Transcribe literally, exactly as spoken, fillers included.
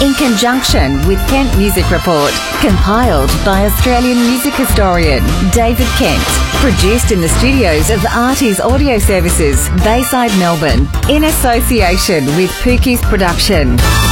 in conjunction with Kent Music Report, compiled by Australian music historian David Kent, produced in the studios of Artie's Audio Services, Bayside, Melbourne, in association with Pookie's Production.